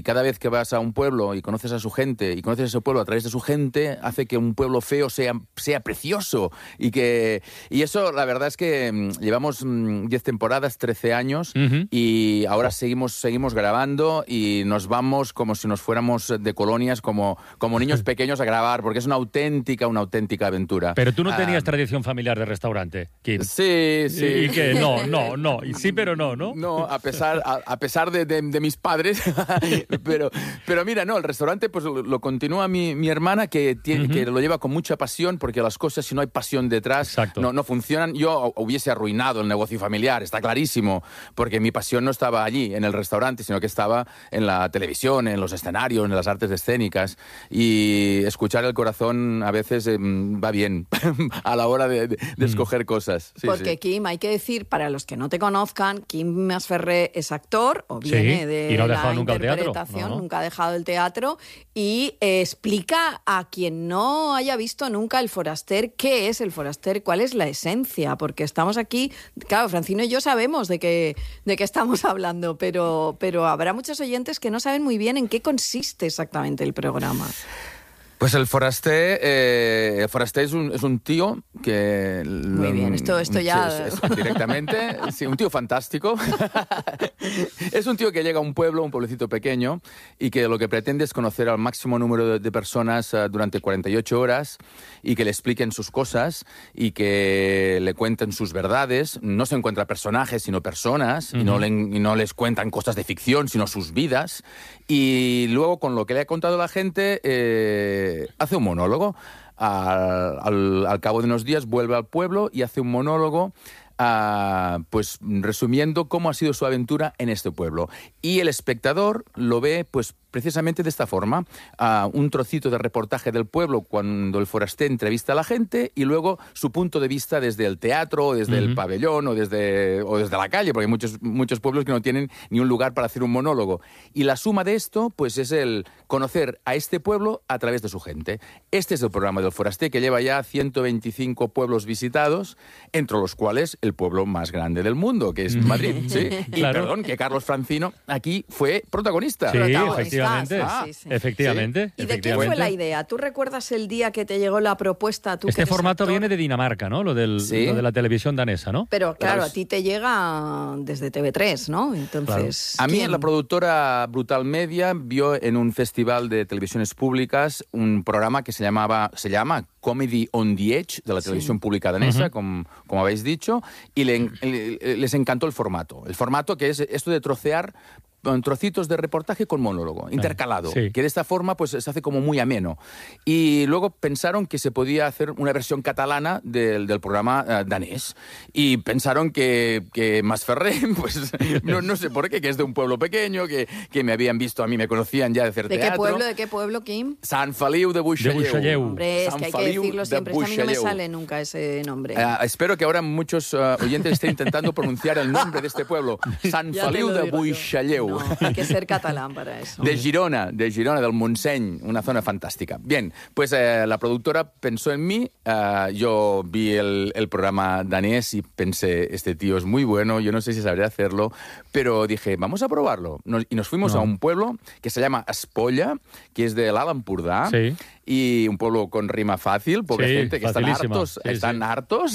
cada vez que vas a un pueblo y conoces a su gente, y conoces ese pueblo a través de su gente, hace que un pueblo feo sea precioso. Y eso, la verdad es que llevamos 10 temporadas, 13 años, y ahora seguimos grabando y nos vamos como si nos fuéramos de colonias, como niños pequeños a grabar, porque es una auténtica aventura. Pero tú no tenías tradición familiar de restaurante, Quim. Sí. ¿Y qué? No. Y sí, pero no. No, a pesar de mis padres. pero mira, no, el restaurante pues lo continúa mi hermana, que lo lleva con mucha pasión, porque las cosas, si no hay pasión detrás, no funcionan. Yo hubiese arruinado el negocio familiar, está clarísimo, porque mi pasión no estaba allí, en el restaurante, sino que estaba en la televisión, en los escenarios, en las artes escénicas. Y escuchar el corazón a veces va bien a la hora de escoger cosas. Sí, porque Quim, hay que decir, para los que no te conozcan, Quim Masferrer es actor, o viene de la interpretación, nunca ha dejado el teatro, y explica a quien no haya visto nunca El Foraster qué es El Foraster, cuál es la esencia, porque estamos aquí, claro, Francino y yo sabemos de qué estamos hablando, pero habrá muchos oyentes que no saben muy bien en qué consiste exactamente el programa. Pues el Foraster es un tío que... Muy bien, esto ya... Es directamente, sí, un tío fantástico. Es un tío que llega a un pueblecito pequeño, y que lo que pretende es conocer al máximo número de personas durante 48 horas, y que le expliquen sus cosas, y que le cuenten sus verdades. No se encuentra personajes, sino personas, y no les cuentan cosas de ficción, sino sus vidas. Y luego, con lo que le ha contado la gente... hace un monólogo. Al cabo de unos días vuelve al pueblo y hace un monólogo pues resumiendo cómo ha sido su aventura en este pueblo. Y el espectador lo ve pues precisamente de esta forma, un trocito de reportaje del pueblo cuando el Foraster entrevista a la gente, y luego su punto de vista desde el teatro, o desde el pabellón, o desde la calle, porque hay muchos pueblos que no tienen ni un lugar para hacer un monólogo. Y la suma de esto pues es el conocer a este pueblo a través de su gente. Este es el programa del Foraster, que lleva ya 125 pueblos visitados, entre los cuales el pueblo más grande del mundo, que es Madrid. ¿Sí? Y perdón, que Carlos Francino aquí fue protagonista. Sí, efectivamente. ¿Y de qué fue la idea? ¿Tú recuerdas el día que te llegó la propuesta? Este formato viene de Dinamarca, ¿no? Lo de la televisión danesa, ¿no? Pero claro, a ti te llega desde TV3, ¿no? Entonces, a mí, la productora Brutal Media vio en un festival de televisiones públicas un programa que se llama Comedy on the Edge, de la televisión pública danesa, como habéis dicho, y les encantó el formato. El formato, que es esto de trocear trocitos de reportaje con monólogo, intercalado, que de esta forma pues se hace como muy ameno. Y luego pensaron que se podía hacer una versión catalana del programa danés. Y pensaron que Masferrer, pues no sé por qué, que es de un pueblo pequeño, que me habían visto, a mí me conocían ya de hacer teatro. ¿De qué pueblo, Quim? Sant Feliu de Buixalleu. Hombre, es que hay que decirlo siempre, a mí no me sale nunca ese nombre. Espero que ahora muchos oyentes estén intentando pronunciar el nombre de este pueblo. Sant Feliu de Buixalleu. No, hay que ser catalán para eso. De Girona, del Montseny, una zona fantástica. Bien, pues la productora pensó en mí, yo vi el programa danés y pensé, este tío es muy bueno, yo no sé si sabré hacerlo, pero dije, vamos a probarlo. Y nos fuimos a un pueblo que se llama Espolla, que es de l'Alt Empordà, y un pueblo con rima fácil, porque gente que están hartos.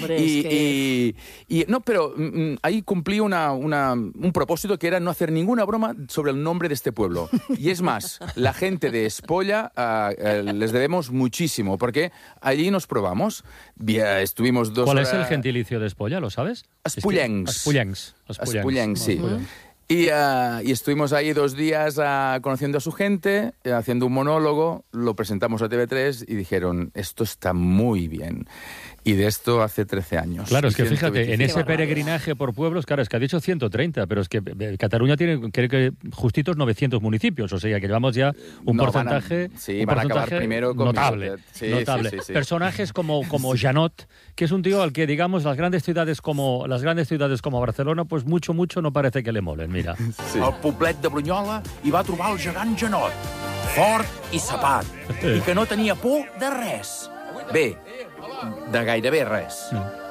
Hombre, pero ahí cumplí un propósito, que era no hacer ninguna broma sobre el nombre de este pueblo. Y es más, la gente de Espolla les debemos muchísimo, porque allí nos probamos. Estuvimos 2 horas... ¿Cuál es el gentilicio de Espolla, lo sabes? Espullencs, sí. Y estuvimos ahí 2 días conociendo a su gente, haciendo un monólogo, lo presentamos a TV3 y dijeron, esto está muy bien. Y de esto hace 13 años. Claro, es que fíjate, en ese peregrinaje por pueblos, claro, es que ha dicho 130, pero es que Cataluña tiene, creo que, justitos 900 municipios, o sea, que llevamos ya un porcentaje, van a acabar primero con notable. Sí. Personajes como Janot, que es un tío al que, digamos, las grandes ciudades como Barcelona, pues mucho no parece que le molen, mira. Sí. Al poblet de Brunyola hi va trobar el gegant Janot, fort i sapat, i que no tenia por de res. Bé, de gairebé res.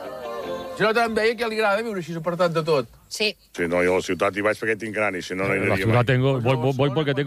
Janot em deia que li agrada viure així apartat de tot. Sí. Sí, no, jo a la ciutat hi vaig perquè tinc gran i si no, no hi aniria mai. La ciutat voy porque tengo